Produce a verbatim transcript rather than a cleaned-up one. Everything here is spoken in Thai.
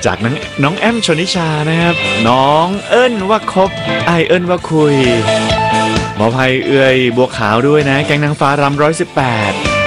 จากน้องน้องแอมชนิชานะครับน้องเอิ้นว่าคบไอเอิ้นว่าคุยหมอภัยเอื้อยบัวขาวด้วยนะแก๊งนางฟ้ารำร้อยสิบแปด